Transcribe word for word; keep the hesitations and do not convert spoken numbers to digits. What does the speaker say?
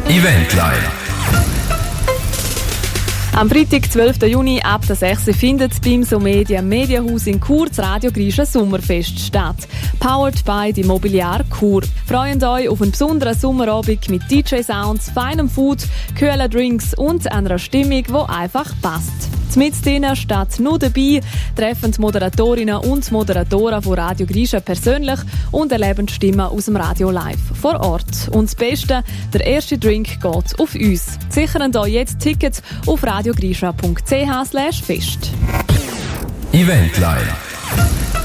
Eventline. Am Freitag, zwölften Juni ab der sechs Uhr findet beim SoMedia Medienhaus in Chur das Radio Grischa Sommerfest statt. Powered by die Mobiliar Chur. Freut euch auf einen besonderen Sommerabend mit D J-Sounds, feinem Food, kühlen Drinks und einer Stimmung, die einfach passt. Mit denen steht nur dabei, treffen die Moderatorinnen und Moderatoren von Radio Grischa persönlich und erleben die Stimmen aus dem Radio live vor Ort. Und das Beste, der erste Drink geht auf uns. Sichern hier jetzt Tickets auf radiogrischa punkt c h slash fest. Eventline.